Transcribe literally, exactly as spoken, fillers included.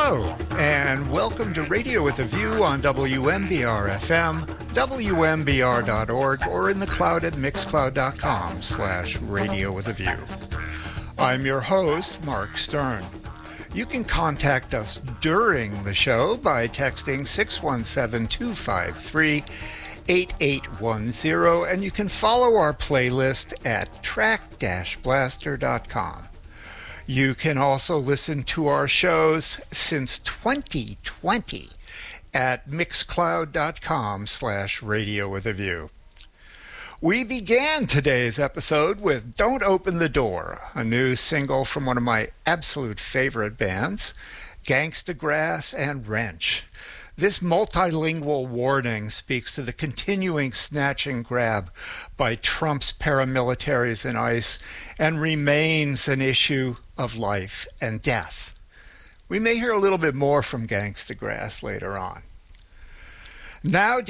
Hello, and welcome to Radio with a View on W M B R F M, W M B R dot org, or in the cloud at mixcloud.com slash radio with a view. I'm your host, Mark Stern. You can contact us during the show by texting six one seven, two five three, eight eight one zero, and you can follow our playlist at track dash blaster dot com. You can also listen to our shows since twenty twenty at mixcloud.com slash radio with a view. We began today's episode with Don't Open the Door, a new single from one of my absolute favorite bands, Gangsta Grass and Wrench. This multilingual warning speaks to the continuing snatch and grab by Trump's paramilitaries in ICE and remains an issue of life and death. We may hear a little bit more from Gangsta Grass later on. Now